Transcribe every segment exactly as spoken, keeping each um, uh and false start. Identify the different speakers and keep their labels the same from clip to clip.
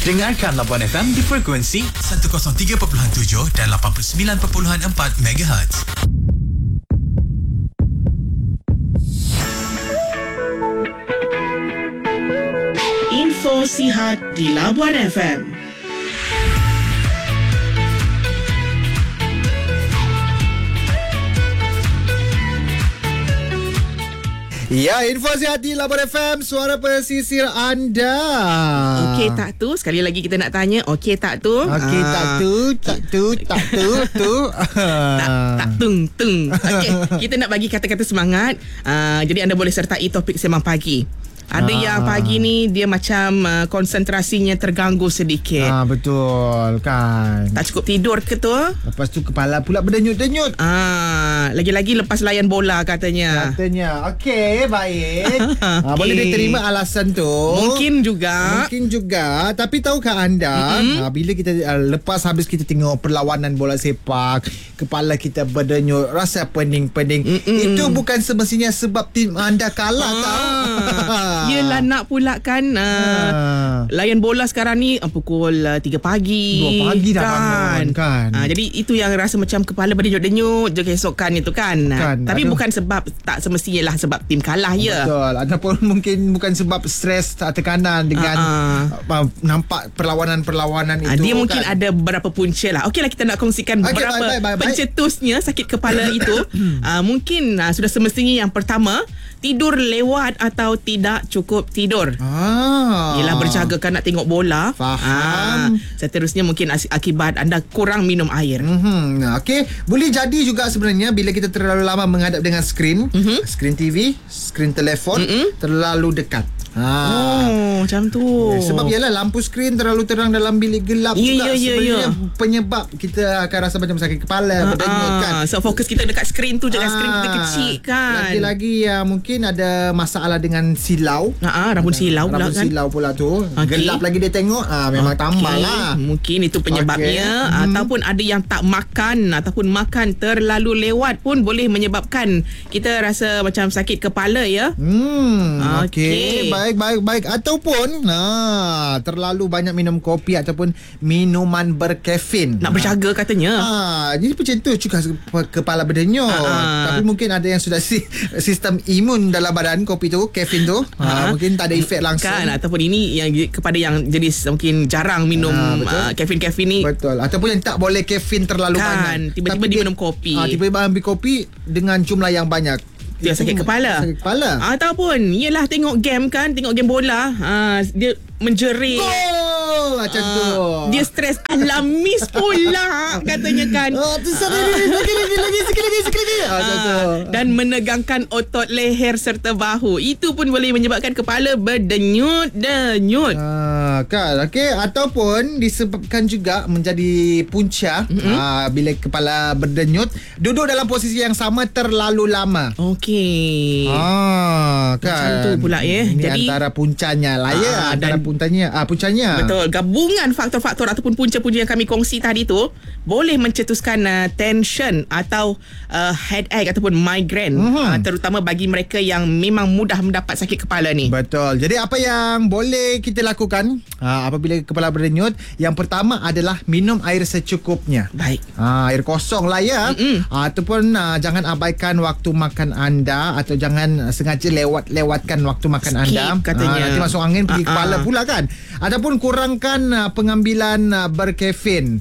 Speaker 1: Dengarkan Labuan F M di frekuensi
Speaker 2: seratus tiga perpuluhan tujuh dan lapan puluh sembilan perpuluhan empat megahertz.
Speaker 3: Info sihat di Labuan F M.
Speaker 4: Ya, info sihat di Labuan F M, suara pesisir anda.
Speaker 5: Okey tak tu? Sekali lagi kita nak tanya, okey tak tu?
Speaker 4: Okey tak tu, tak tu, tak tu, tu.
Speaker 5: tak, tak tung tung. Okey, kita nak bagi kata-kata semangat. Uh, jadi anda boleh sertai topik Sembang Pagi. Ada ah. yang pagi ni dia macam uh, konsentrasinya terganggu sedikit.
Speaker 4: Ah, betul kan.
Speaker 5: Tak cukup tidur ke tu?
Speaker 4: Lepas tu kepala pula berdenyut-denyut.
Speaker 5: Ah, lagi-lagi lepas layan bola katanya.
Speaker 4: Katanya. Okey, baik. okay. ah, boleh diterima alasan tu.
Speaker 5: Mungkin juga.
Speaker 4: Mungkin juga. Tapi tahukah anda, mm-hmm. ah, bila kita uh, lepas habis kita tengok perlawanan bola sepak, kepala kita berdenyut, rasa pening-pening. Mm-mm. Itu bukan semestinya sebab tim anda kalah ah. tau.
Speaker 5: Yelah nak pula kan uh, ha. layan bola sekarang ni uh, pukul uh, tiga pagi
Speaker 4: dua pagi dah
Speaker 5: kan,
Speaker 4: bangun kan.
Speaker 5: Uh, jadi itu yang rasa macam kepala berdenyut-denyut je keesokan itu kan, kan. Uh, tapi ada. Bukan sebab tak semestinya lah sebab tim kalah ya.
Speaker 4: Betul. Ataupun mungkin bukan sebab stres atau tekanan dengan uh-uh. uh, nampak perlawanan-perlawanan
Speaker 5: uh,
Speaker 4: itu.
Speaker 5: Dia mungkin
Speaker 4: kan.
Speaker 5: ada beberapa punca lah. Okeylah kita nak kongsikan okay, beberapa bye, bye, bye, pencetusnya sakit kepala itu. uh, Mungkin uh, sudah semestinya yang pertama, tidur lewat atau tidak cukup tidur. Ah. Yelah berjaga kan nak tengok bola.
Speaker 4: Faham.
Speaker 5: Ah. Seterusnya mungkin akibat anda kurang minum air.
Speaker 4: Mm-hmm. Okey, boleh jadi juga sebenarnya bila kita terlalu lama menghadap dengan skrin, mm-hmm. skrin T V, skrin telefon, mm-hmm. terlalu dekat. Ha.
Speaker 5: Oh, macam tu.
Speaker 4: Sebab ialah lampu skrin terlalu terang dalam bilik gelap
Speaker 5: yeah,
Speaker 4: juga
Speaker 5: yeah,
Speaker 4: sebenarnya
Speaker 5: yeah.
Speaker 4: penyebab kita akan rasa macam sakit kepala, berdenyut kan.
Speaker 5: So fokus kita dekat skrin tu je kan, skrin kita kecil kan.
Speaker 4: Lagi-lagi ya, mungkin ada masalah dengan silau.
Speaker 5: Ha, rambut silau pula
Speaker 4: rambut
Speaker 5: kan.
Speaker 4: silau pula tu. Okay. Gelap lagi dia tengok, ah memang okay. tambah lah.
Speaker 5: Mungkin itu penyebabnya. Okay. Ataupun ada yang tak makan ataupun makan terlalu lewat pun boleh menyebabkan kita rasa macam sakit kepala ya.
Speaker 4: Hmm. Okey.
Speaker 5: Okay.
Speaker 4: Baik, baik, baik. Ataupun nah, terlalu banyak minum kopi ataupun minuman berkafein.
Speaker 5: Nak berjaga katanya.
Speaker 4: Ah, jadi macam tu juga kepala berdenyut. Ah. Tapi mungkin ada yang sudah si, sistem imun dalam badan kopi tu, kafein tu. Ah. Ah, mungkin tak ada efek langsung.
Speaker 5: Kan, ataupun ini yang kepada yang jenis mungkin jarang minum ah, kafein-kafein ni.
Speaker 4: Betul. Ataupun yang tak boleh kafein terlalu
Speaker 5: kan,
Speaker 4: banyak.
Speaker 5: Tiba-tiba dia minum kopi.
Speaker 4: Ah, tiba-tiba ambil kopi dengan jumlah yang banyak.
Speaker 5: Dia sakit kepala.
Speaker 4: Sakit kepala.
Speaker 5: Ataupun yelah tengok game kan, tengok game bola, ha, dia menjerit.
Speaker 4: Gol macam
Speaker 5: ha,
Speaker 4: tu.
Speaker 5: Dia stres, alah miss pula katanya kan.
Speaker 4: Oh, tu sorry, lagi lagi lagi sikit lagi sikit lagi.
Speaker 5: Ha, dan menegangkan otot leher serta bahu. Itu pun boleh menyebabkan kepala berdenyut-denyut.
Speaker 4: Ha, kan. Okey, ataupun disebabkan juga menjadi punca mm-hmm. ha, bila kepala berdenyut, duduk dalam posisi yang sama terlalu lama.
Speaker 5: Okey. Okey.
Speaker 4: Ah, kan.
Speaker 5: Macam tu pula ya.
Speaker 4: Ini
Speaker 5: Jadi
Speaker 4: antara puncanya lah ya.
Speaker 5: Aa,
Speaker 4: antara puncanya. Ah, puncanya.
Speaker 5: Betul. Gabungan faktor-faktor ataupun punca-punca yang kami kongsi tadi tu boleh mencetuskan uh, tension atau uh, headache ataupun migraine. Mm-hmm. Uh, terutama bagi mereka yang memang mudah mendapat sakit kepala ni.
Speaker 4: Betul. Jadi apa yang boleh kita lakukan uh, apabila kepala berdenyut? Yang pertama adalah minum air secukupnya.
Speaker 5: Baik.
Speaker 4: Uh, air kosong lah ya. Uh, ataupun uh, jangan abaikan waktu makan anda atau jangan sengaja lewat-lewatkan waktu makan
Speaker 5: Skip,
Speaker 4: anda.
Speaker 5: Katanya.
Speaker 4: Uh, nanti masuk angin pergi
Speaker 5: uh-uh.
Speaker 4: kepala pula kan. Ataupun kurangkan uh, pengambilan uh, berkafein.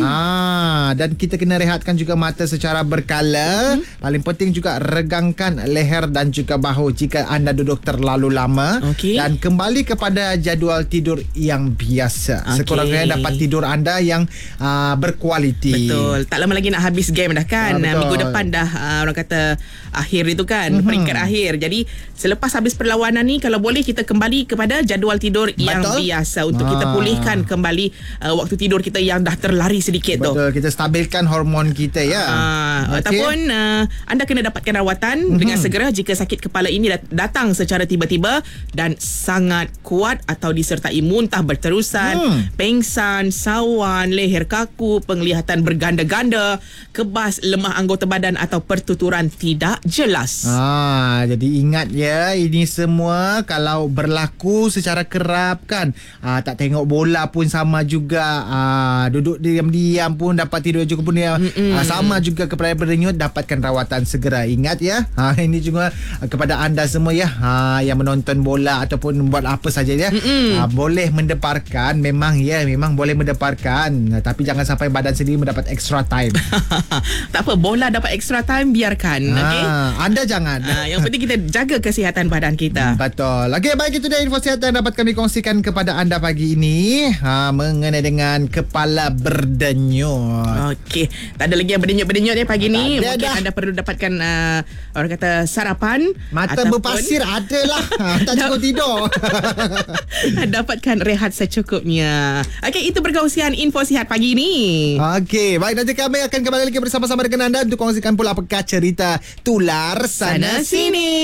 Speaker 4: Ah, dan kita kena rehatkan juga mata secara berkala. Hmm. Paling penting juga regangkan leher dan juga bahu jika anda duduk terlalu lama. Okay. Dan kembali kepada jadual tidur yang biasa. Okay. Sekurang-kurangnya dapat tidur anda yang uh, berkualiti.
Speaker 5: Betul. Tak lama lagi nak habis game dah kan. Ah, minggu depan dah uh, orang kata akhir itu kan, mm-hmm. peringkat akhir. Jadi selepas habis perlawanan ni, kalau boleh kita kembali kepada jadual tidur yang Betul. biasa untuk ah. kita pulihkan kembali uh, waktu tidur kita yang dah terlari lari sedikit tu.
Speaker 4: Betul, kita stabilkan hormon kita ya.
Speaker 5: Uh, okay. Ataupun uh, anda kena dapatkan rawatan mm-hmm. dengan segera jika sakit kepala ini dat- datang secara tiba-tiba dan sangat kuat atau disertai muntah berterusan, mm. pengsan, sawan, leher kaku, penglihatan berganda-ganda, kebas, lemah anggota badan atau pertuturan tidak jelas.
Speaker 4: Ah, jadi ingat ya, ini semua kalau berlaku secara kerap kan. Ah, tak tengok bola pun sama juga. Ah, duduk diam-diam pun dapat tidur juga pun dia ah, sama juga kepala berdenyut, dapatkan rawatan segera. Ingat ya. Ha, ini juga kepada anda semua ya, ha, yang menonton bola ataupun buat apa saja ya. Ha, boleh mendeparkan, memang ya, memang boleh mendeparkan, tapi jangan sampai badan sendiri mendapat extra time.
Speaker 5: Tak apa, bola dapat extra time, biarkan.
Speaker 4: Ha,
Speaker 5: Okay?
Speaker 4: anda jangan.
Speaker 5: Ha, yang penting kita jaga kesihatan badan kita.
Speaker 4: Betul. Okey, baik, itu dia info sihat yang dapat kami kongsikan kepada anda pagi ini, ha, mengenai dengan kepala berdenyut.
Speaker 5: Okey, tak ada lagi yang berdenyut-berdenyut ya pagi ni.
Speaker 4: Ada
Speaker 5: Mungkin
Speaker 4: dah.
Speaker 5: anda perlu dapatkan uh, orang kata sarapan.
Speaker 4: Mata
Speaker 5: ataupun
Speaker 4: berpasir adalah ha, tak cukup tidur.
Speaker 5: dapatkan rehat secukupnya. Okey, itu perkongsian info sihat pagi ni.
Speaker 4: Okey, baik, nanti kami akan kembali lagi bersama-sama dengan anda untuk kongsikan pula apakah cerita tular sana
Speaker 5: Sana sini.